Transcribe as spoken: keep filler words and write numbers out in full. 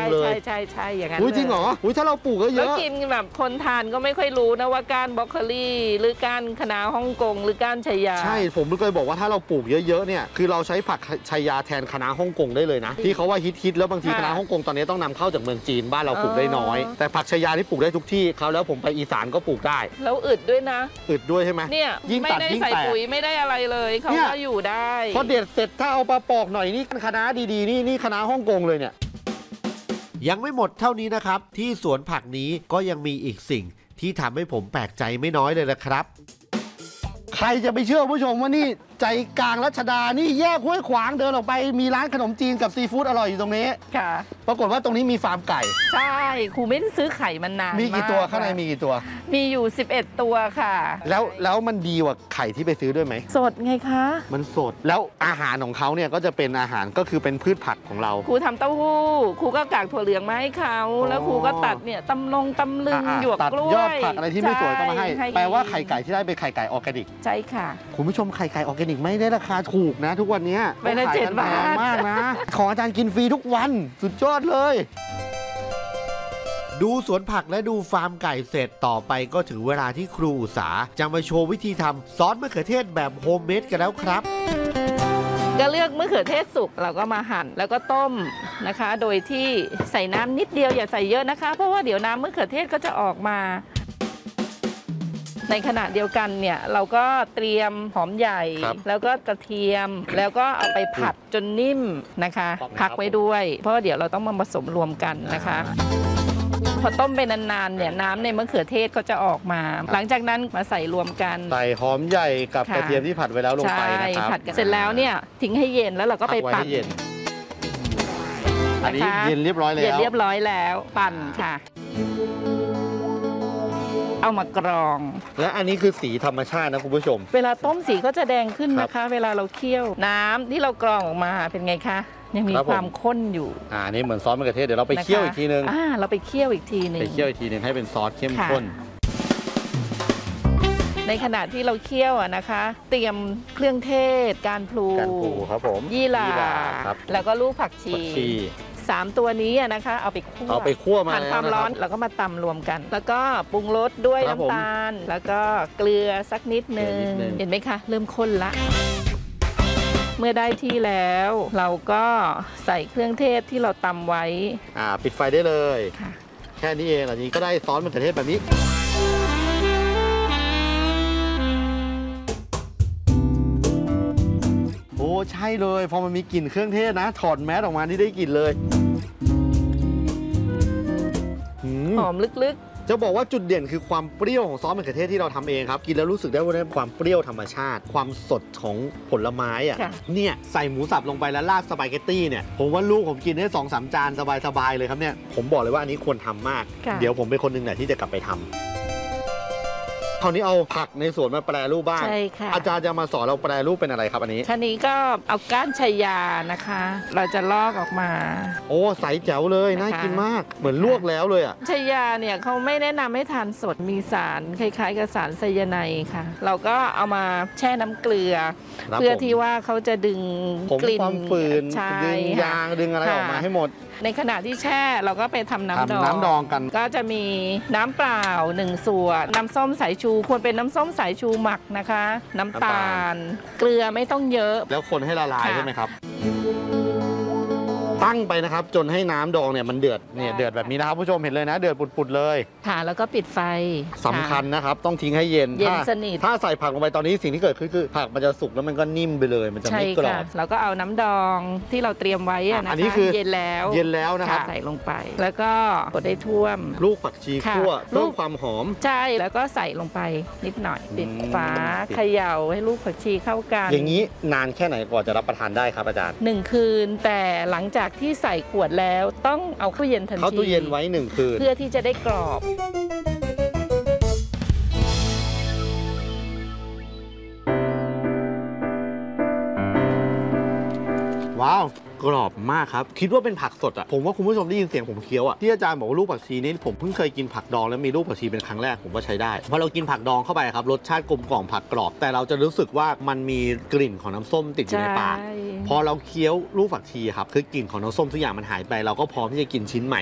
เลยใช่ใช่ใช่อย่างนั้นอุ้ยจริงเหรออุ้ยถ้าเราปลูกก็เยแล้วอะกินแบบคนทานก็ไม่ค่อยรู้นะว่าก้านบรอกโคลีหรือก้านคะน้าฮ่องกงหรือก้านชายาใช่ผมเคยบอกว่าถ้าเราปลูกเยอะๆเนี่ยคือเราใช้ผักชายาแทนคะน้าฮ่องกงได้เลยนะที่เขาว่าฮิตๆแล้วบางทีคะน้าฮ่องกงตอนนี้ต้องนำเข้าจากเมืองจีนบ้านเราปลูกได้น้อยแต่ผักชายาที่ปลูกได้ทุกที่เขาแล้วผมไปอีสานก็ปลูกได้แล้วอึดด้วยนะอึดด้วยใช่ไหมเนี่ยยิ่งไม่ตัดได้ยิ่งใส่แตกปุ๋ยไม่ได้อะไรเลยเขาก็อยู่ได้พอเด็ดเสร็จถ้าเอาปลาปอกหน่อยนี่คะน้าดีๆนี่นี่คะน้าฮ่องกงเลยเนี่ยยังไม่หมดเท่านี้นะครับที่สวนผักนี้ก็ยังมีอีกสิ่งที่ทำให้ผมแปลกใจไม่น้อยเลยนะครับใครจะไปเชื่อผู้ชมว่านี่ใจกลางรัชดานี่แยกห้วยขวางเดินออกไปมีร้านขนมจีนกับซีฟู้ดอร่อยอยู่ตรงนี้ค่ะปรากฏว่าตรงนี้มีฟาร์มไก่ใช่ครูไม่ได้ซื้อไข่มันนานมีกี่ตัวข้างในมีกี่ตัวมีอยู่สิบเอ็ดตัวค่ะแล้วแล้วมันดีกว่าไข่ที่ไปซื้อด้วยไหมสดไงคะมันสดแล้วอาหารของเขาเนี่ยก็จะเป็นอาหารก็คือเป็นพืชผักของเราครูทำเต้าหู้ครูก็กากถั่วเหลืองมาให้เขาแล้วครูก็ตัดเนี่ยตำลงตำลึงหยวกกล้วยตัดยอดผักอะไรที่ไม่สวยก็มาให้แปลว่าไข่ไก่ที่ได้เป็นไข่ไก่ออร์แกนิกใช่ค่ะคุณผู้ชมไข่ไก่ออร์แกนิกไม่ได้ราคาถูกนะทุกวันนี้ไม่ได้เจ็ดบาทมากนะของอาจารย์กินฟรีทุกวันสุดยอดเลยดูสวนผักและดูฟาร์มไก่เสร็จต่อไปก็ถึงเวลาที่ครูอุษาจะมาโชว์วิธีทำซอสมะเขือเทศแบบโฮมเมดกันแล้วครับก็เลือกมะเขือเทศสุกเราก็มาหั่นแล้วก็ต้มนะคะ โดยที่ใส่น้ำนิดเดียวอย่าใส่เยอะนะคะเพราะว่าเดี๋ยวน้ำมะเขือเทศก็จะออกมาในขณะเดียวกันเนี่ยเราก็เตรียมหอมใหญ่แล้วก็กระเทียมแล้วก็เอาไปผัดจนนิ่มนะคะพักไว้ด้วยเพราะเดี๋ยวเราต้องมาผสมรวมกันนะคะพอต้มไปนานๆเนี่ยน้ำในมะเขือเทศก็จะออกมาหลังจากนั้นมาใส่รวมกันใส่หอมใหญ่กับกระเทียมที่ผัดไว้แล้วลงไปนะครับผัดเสร็จแล้วเนี่ยทิ้งให้เย็นแล้วเราก็ไปปั่นอันนี้เย็นเรียบร้อยแล้วเย็นเรียบร้อยแล้วปั่นค่ะเอามากรองและอันนี้คือสีธรรมชาตินะคุณผู้ชมเวลาต้มสีก็จะแดงขึ้นนะคะเวลาเราเคี่ยวน้ำที่เรากรองออกมาเป็นไงคะยังมีความข้นอยู่อ่านี่เหมือนซอสมะเขือเทศเดี๋ยวเราไปเคี่ยวอีกทีนึงอ่าเราไปเคี่ยวอีกทีนึงไปเคี่ยวอีกทีนึงให้เป็นซอสเข้มข้นในขณะที่เราเคี่ยวอะนะคะเตรียมเครื่องเทศการพลูการพลูครับผมยี่หร่าแล้วก็ลูกผักชีสามตัวนี้นะคะเอาไปคั่วเอาไปคั่วมาผ่านความร้อนแล้วก็มาตำรวมกันแล้วก็ปรุงรสด้วยน้ำตาลแล้วก็เกลือสักนิดนึงเห็นไหมคะเริ่มข้นละเมื่อได้ที่แล้วเราก็ใส่เครื่องเทศที่เราตำไว้อ่าปิดไฟได้เลยแค่นี้เองอันนี้ก็ได้ซอสมะเขือเทศแบบนี้โอ้ใช่เลยพอมันมีกลิ่นเครื่องเทศนะถอดแมสออกมานี่ได้กลิ่นเลยหอมลึกๆจะบอกว่าจุดเด่นคือความเปรี้ยวของซอสมะเขือเทศที่เราทำเองครับกินแล้วรู้สึกได้ว่าได้ความเปรี้ยวธรรมชาติความสดของผลไม้อ่ะเนี่ยใส่หมูสับลงไปแล้วราดสปาเกตตี้เนี่ยผมว่าลูกผมกินได้สองสามจานสบายๆเลยครับเนี่ยผมบอกเลยว่าอันนี้ควรทำมากเดี๋ยวผมเป็นคนหนึ่งแหละที่จะกลับไปทำคราวนี้เอาผักในสวนมาแปรรูปบ้างใช่ค่ะอาจารย์จะมาสอนเราแปรรูปเป็นอะไรครับอันนี้คันนี้ก็เอาก้านชายานะคะเราจะลอกออกมาโอ้ใสแจ๋วเลยน่ากินมากเหมือนลวกแล้วเลยอ่ะชายาเนี่ยเขาไม่แนะนำให้ทานสดมีสารคล้ายๆกับสารไซยาไนด์ค่ะเราก็เอามาแช่น้ำเกลือเพื่อที่ว่าเขาจะดึงกลิ่นความฝืนดึงยางดึงอะไรออกมาให้หมดในขณะที่แช่เราก็ไปทำน้ำดองน้ำดองกันก็จะมีน้ำเปล่าหนึ่งส่วนน้ำส้มสายชูควรเป็นน้ำส้มสายชูหมักนะคะน้ำตาลเกลือไม่ต้องเยอะแล้วคนให้ละลายใช่ไหมครับตั้งไปนะครับจนให้น้ำดองเนี่ยมันเดือดเนี่ยเดือดแบบนี้นะครับผู้ชมเห็นเลยนะเดือดปุดๆเลยค่ะแล้วก็ปิดไฟสำคัญนะครับต้องทิ้งให้เย็นเย็นสนิทถ้าใส่ผักลงไปตอนนี้สิ่งที่เกิดขึ้นคือผักมันจะสุกแล้วมันก็นิ่มไปเลยมันจะไม่กรอบแล้วก็เอาน้ำดองที่เราเตรียมไว้นะคะอันนี้คือเย็นแล้วเย็นแล้วนะครับใส่ลงไปแล้วก็กดได้ท่วมลูกผักชีคั่วเพิ่มความหอมใช่แล้วก็ใส่ลงไปนิดหน่อยปิดฝาเขย่าให้ลูกผักชีเข้ากันอย่างนี้นานแค่ไหนกว่าจะรับประทานได้ครับอาจารย์หนึ่งคืนแต่หลังจากที่ใส่ขวดแล้วต้องเอาเข้าเย็นทันทีเข้าตู้เย็นไว้หนึ่งคืนเพื่อที่จะได้กรอบว้าวกรอบมากครับคิดว่าเป็นผักสดอ่ะผมว่าคุณผู้ชมได้ยินเสียงผมเคี้ยวอ่ะที่อาจารย์บอกว่าลูกผักชีนี่ผมเพิ่งเคยกินผักดองแล้วมีลูกผักชีเป็นครั้งแรกผมว่าใช้ได้พอเรากินผักดองเข้าไปครับรสชาติกลมกล่อมผักกรอบแต่เราจะรู้สึกว่ามันมีกลิ่นของน้ำส้มติดอยู่ในปากพอเราเคี้ยวลูกผักชีครับคือกลิ่นของน้ำส้มทุกอย่างมันหายไปเราก็พร้อมที่จะกินชิ้นใหม่